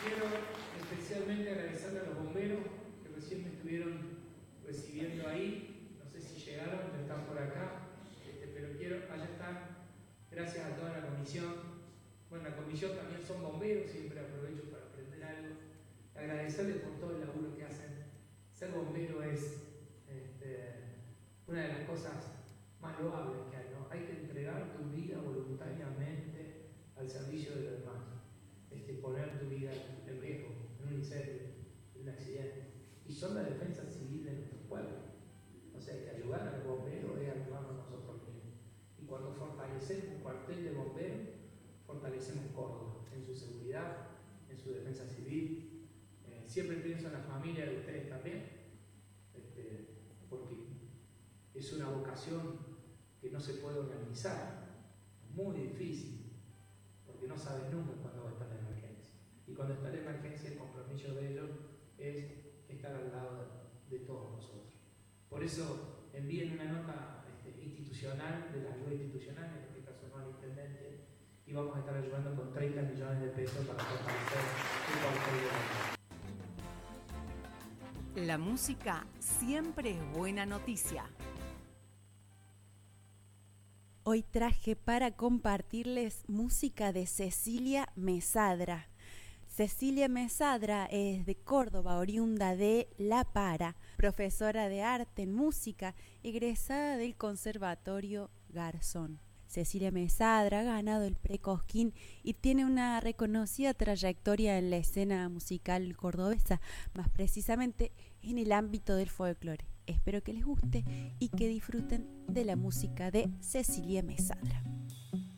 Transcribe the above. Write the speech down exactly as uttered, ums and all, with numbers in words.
quiero especialmente agradecerle a los bomberos que recién me estuvieron recibiendo ahí. No sé si llegaron, pero están por acá. Este, pero quiero, allá están. Gracias a toda la comisión. Bueno, la comisión también son bomberos, siempre aprovecho para aprender algo. Agradecerles por todo el laburo que hacen. Ser bombero es este, una de las cosas más loables que hay, ¿no? Hay que entregar tu vida voluntariamente al servicio de los demás. Este, poner tu vida en riesgo, en un incendio, en un accidente. Y son la defensa civil de nuestro pueblo. O sea, que ayudar a los bomberos es ayudarnos nosotros mismos. Y cuando fortalecemos un cuartel de bomberos, fortalecemos Córdoba en su seguridad, en su defensa civil. Eh, siempre pienso en la familia de ustedes también, este, porque es una vocación que no se puede organizar, muy difícil, porque no sabes nunca cuándo va a estar la emergencia. Y cuando está la emergencia, el compromiso de ellos es estar al lado de, de todos nosotros. Por eso envíen una nota este, institucional, de la ayuda institucional, en este caso no al intendente, y vamos a estar ayudando con treinta millones de pesos para fortalecer el cuartel de bomberos. La música siempre es buena noticia. Hoy traje para compartirles música de Cecilia Mesadra. Cecilia Mesadra es de Córdoba, oriunda de La Para, profesora de arte en música, egresada del Conservatorio Garzón. Cecilia Mesadra ha ganado el Precosquín y tiene una reconocida trayectoria en la escena musical cordobesa, más precisamente en el ámbito del folclore. Espero que les guste y que disfruten de la música de Cecilia Mesadra.